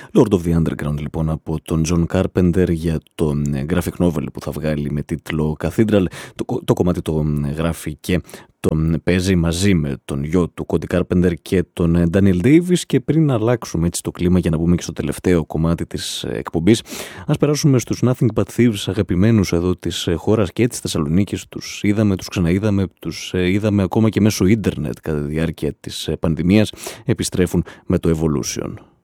Lord of the Underground λοιπόν από τον John Carpenter για το graphic novel που θα βγάλει με τίτλο Cathedral. Το κομμάτι το γράφει και τον παίζει μαζί με τον γιο του Cody Carpenter και τον Daniel Davis. Και πριν να αλλάξουμε έτσι το κλίμα για να μπούμε και στο τελευταίο κομμάτι της εκπομπής, ας περάσουμε στους Nothing But Thieves, αγαπημένους εδώ της χώρας και της Θεσσαλονίκης. Τους είδαμε, τους ξαναείδαμε, τους είδαμε ακόμα και μέσω ίντερνετ κατά τη διάρκεια της πανδημίας. Επιστρέφουν με το Evolution.